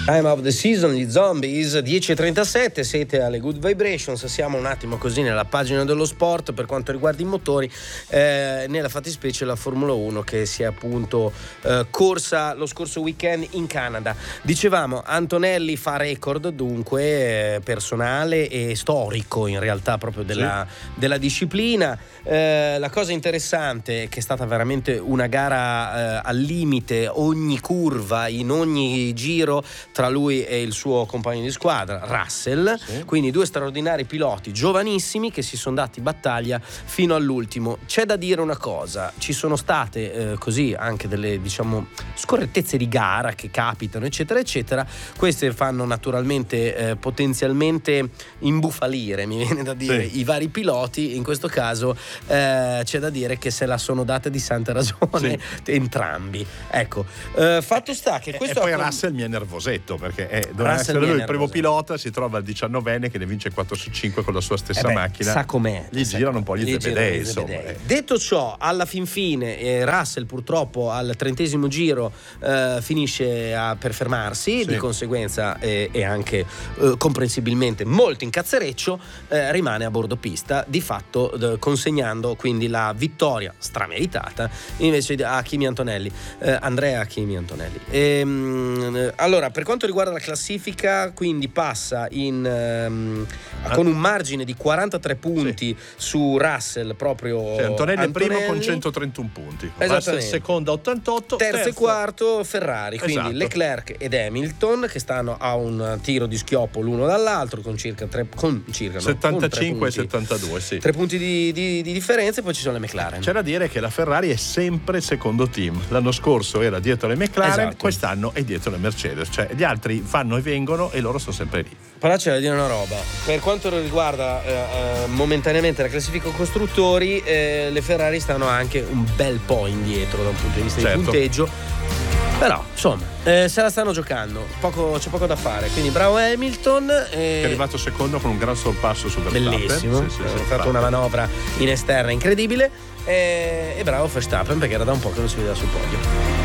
Time of the Season, gli Zombies, 10:37, siete alle Good Vibrations, siamo un attimo così nella pagina dello sport per quanto riguarda i motori, nella fattispecie la Formula 1 che si è appunto corsa lo scorso weekend in Canada. Dicevamo, Antonelli fa record dunque personale e storico in realtà proprio della disciplina. La cosa interessante è che è stata veramente una gara al limite, ogni curva, in ogni giro tra lui e il suo compagno di squadra Russell, quindi due straordinari piloti giovanissimi che si sono dati battaglia fino all'ultimo. C'è da dire una cosa, ci sono state così anche delle scorrettezze di gara che capitano eccetera eccetera, queste fanno naturalmente potenzialmente imbufalire, mi viene da dire, i vari piloti. In questo caso c'è da dire che se la sono data di santa ragione entrambi, ecco. Fatto sta che questo e poi Russell mi è nervosetto perché doveva essere lui il primo pilota, si trova al 19enne che ne vince 4 su 5 con la sua stessa macchina, sa com'è, gli girano un po' gli zebedei, insomma. Detto ciò, alla fin fine Russell purtroppo al 30° giro finisce per fermarsi, di conseguenza e anche comprensibilmente molto incazzereccio, rimane a bordo pista, di fatto consegnando quindi la vittoria strameritata invece a Kimi Antonelli, Andrea Kimi Antonelli. Allora, per quanto riguarda la classifica, quindi passa con un margine di 43 punti su Russell proprio. Antonelli è primo con 131 punti, Russell secondo 88, terzo e quarto Ferrari, quindi Leclerc ed Hamilton che stanno a un tiro di schioppo l'uno dall'altro con circa 75 e 72, 3 punti di differenza, e poi ci sono le McLaren. C'è da dire che la Ferrari è sempre il secondo team, l'anno scorso era dietro le McLaren, quest'anno è dietro le Mercedes, cioè gli altri fanno e vengono e loro sono sempre lì. Però c'è da dire una roba, per quanto riguarda momentaneamente la classifica costruttori, le Ferrari stanno anche un bel po' indietro da un punto di vista di punteggio, però insomma se la stanno giocando, c'è poco da fare, quindi bravo Hamilton, che è arrivato secondo con un gran sorpasso su Verstappen, bellissimo, ha fatto una manovra in esterna incredibile, e bravo Verstappen perché era da un po' che non si vedeva sul podio.